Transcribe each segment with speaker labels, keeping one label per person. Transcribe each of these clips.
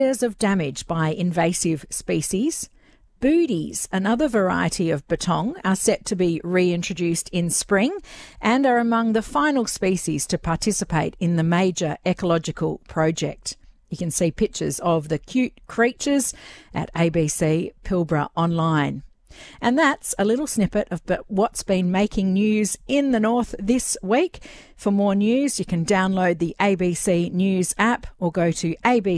Speaker 1: Years of damage by invasive species. Booties, another variety of bettong, are set to be reintroduced in spring and are among the final species to participate in the major ecological project. You can see pictures of the cute creatures at ABC Pilbara Online. And that's a little snippet of what's been making news in the north this week. For more news, you can download the ABC News app or go to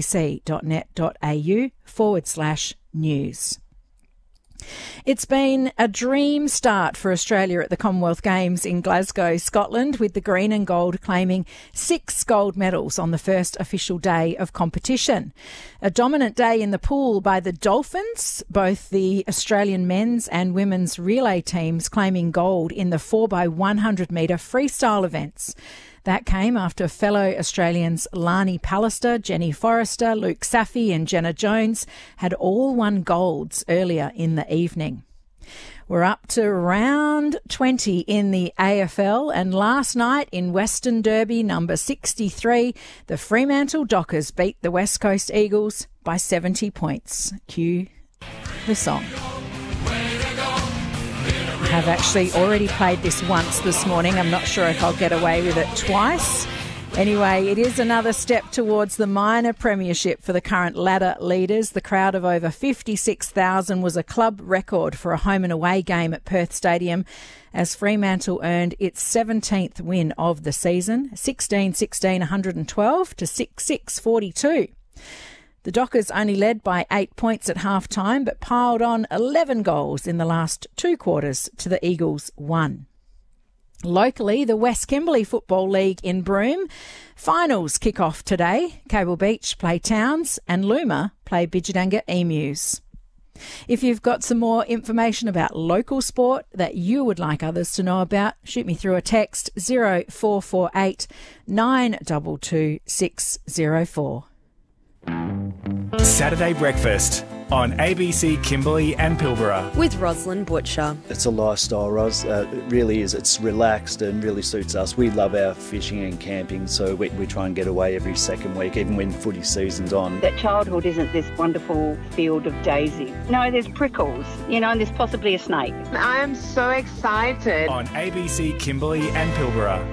Speaker 1: abc.net.au/news. It's been a dream start for Australia at the Commonwealth Games in Glasgow, Scotland, with the green and gold claiming 6 gold medals on the first official day of competition. A dominant day in the pool by the Dolphins, both the Australian men's and women's relay teams claiming gold in the 4x100 metre freestyle events. That came after fellow Australians Lani Pallister, Jenny Forrester, Luke Safi and Jenna Jones had all won golds earlier in the evening. We're up to round 20 in the AFL, and last night in Western Derby number 63, the Fremantle Dockers beat the West Coast Eagles by 70 points. Cue the song. I've actually already played this once this morning. I'm not sure if I'll get away with it twice. Anyway, it is another step towards the minor premiership for the current ladder leaders. The crowd of over 56,000 was a club record for a home and away game at Perth Stadium as Fremantle earned its 17th win of the season, 16-16, 112 to 6-6, 42. The Dockers only led by 8 points at half-time, but piled on 11 goals in the last 2 quarters to the Eagles' 1. Locally, the West Kimberley Football League in Broome finals kick off today. Cable Beach play Towns and Luma play Bidjadanga Emus. If you've got some more information about local sport that you would like others to know about, shoot me through a text 0448 922 604.
Speaker 2: Saturday Breakfast on ABC Kimberley and Pilbara.
Speaker 3: With Rosalind Butcher.
Speaker 4: It's a lifestyle, Ros. It really is. It's relaxed and really suits us. We love our fishing and camping, so we try and get away every second week, even when footy season's on.
Speaker 5: That childhood isn't this wonderful field of daisies. No, there's prickles, and there's possibly a snake.
Speaker 6: I am so excited.
Speaker 2: On ABC Kimberley and Pilbara.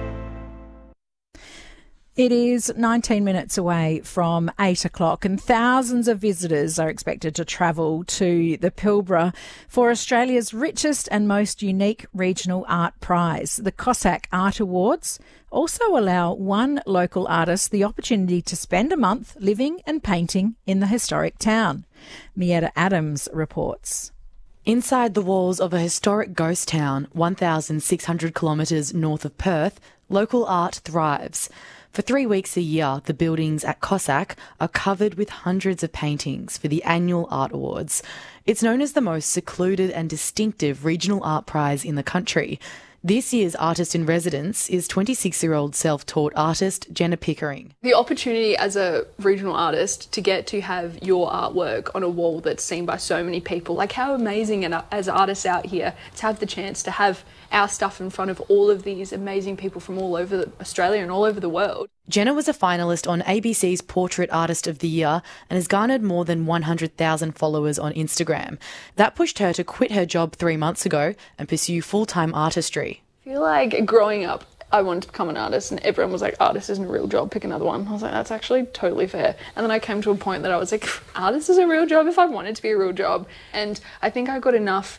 Speaker 1: It is 19 minutes away from 8 o'clock and thousands of visitors are expected to travel to the Pilbara for Australia's richest and most unique regional art prize. The Cossack Art Awards also allow one local artist the opportunity to spend a month living and painting in the historic town. Mietta Adams reports.
Speaker 7: Inside the walls of a historic ghost town, 1,600 kilometres north of Perth, local art thrives. For 3 weeks a year, the buildings at Cossack are covered with hundreds of paintings for the annual Art Awards. It's known as the most secluded and distinctive regional art prize in the country. This year's artist in residence is 26-year-old self-taught artist Jenna Pickering.
Speaker 8: The opportunity as a regional artist to get to have your artwork on a wall that's seen by so many people, like how amazing as artists out here to have the chance to have our stuff in front of all of these amazing people from all over Australia and all over the world.
Speaker 7: Jenna was a finalist on ABC's Portrait Artist of the Year and has garnered more than 100,000 followers on Instagram. That pushed her to quit her job 3 months ago and pursue full-time artistry.
Speaker 8: I feel like growing up, I wanted to become an artist and everyone was like, artist isn't a real job, pick another one. I was like, that's actually totally fair. And then I came to a point that I was like, artist is a real job if I want it to be a real job. And I think I got enough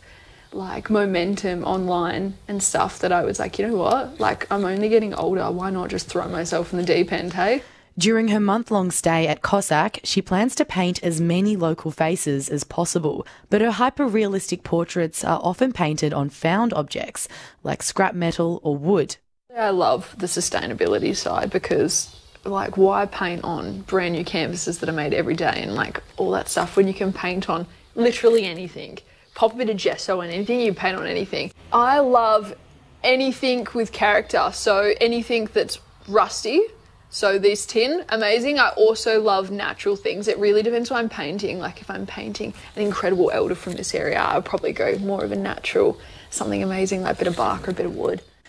Speaker 8: momentum online and stuff that I was like, you know what, I'm only getting older, why not just throw myself in the deep end, hey?
Speaker 7: During her month-long stay at Cossack, she plans to paint as many local faces as possible, but her hyper-realistic portraits are often painted on found objects like scrap metal or wood.
Speaker 8: I love the sustainability side because why paint on brand new canvases that are made every day and all that stuff when you can paint on literally anything? Pop a bit of gesso on anything, you paint on anything. I love anything with character, so anything that's rusty. So this tin, amazing. I also love natural things. It really depends what I'm painting. If I'm painting an incredible elder from this area, I'll probably go more of a natural, something amazing, like a bit of bark or a bit of wood.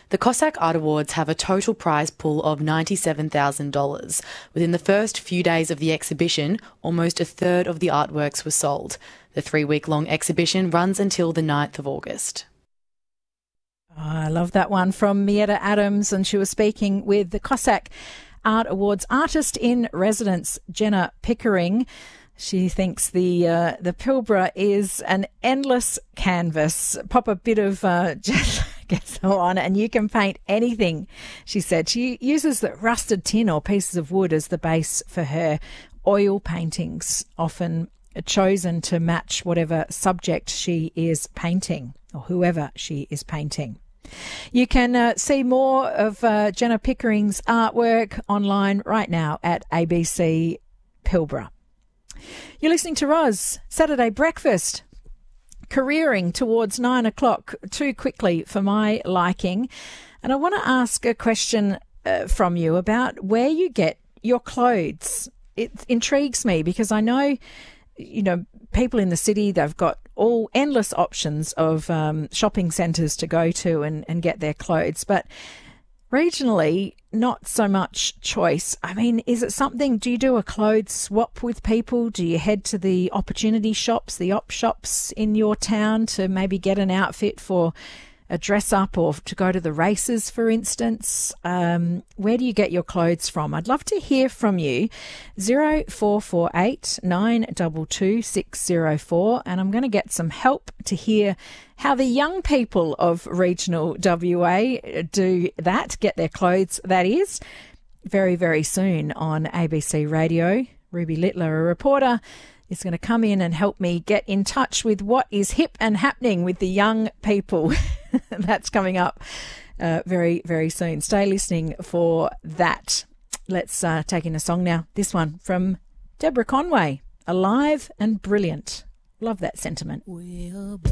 Speaker 7: The Cossack Art Awards have a total prize pool of $97,000. Within the first few days of the exhibition, almost a third of the artworks were sold. The 3-week-long exhibition runs until the 9th of August.
Speaker 1: Oh, I love that one from Mietta Adams, and she was speaking with the Cossack Art Awards Artist in Residence, Jenna Pickering. She thinks the Pilbara is an endless canvas. Pop a bit of gesso on and you can paint anything, she said. She uses the rusted tin or pieces of wood as the base for her oil paintings, often chosen to match whatever subject she is painting or whoever she is painting. You can see more of Jenna Pickering's artwork online right now at ABC Pilbara. You're listening to Roz, Saturday Breakfast, careering towards 9 o'clock too quickly for my liking. And I want to ask a question from you about where you get your clothes. It intrigues me because I know, people in the city, they've got all endless options of shopping centres to go to and get their clothes. But regionally, not so much choice. I mean, is it something, do you do a clothes swap with people? Do you head to the opportunity shops, the op shops in your town to maybe get an outfit for a dress up or to go to the races, for instance? Where do you get your clothes from? I'd love to hear from you. 0448 922 604. And I'm going to get some help to hear how the young people of regional WA do that, get their clothes, that is, very, very soon on ABC Radio. Ruby Littler, a reporter, is going to come in and help me get in touch with what is hip and happening with the young people. That's coming up very, very soon. Stay listening for that. Let's take in a song now. This one from Deborah Conway, Alive and Brilliant. Love that sentiment.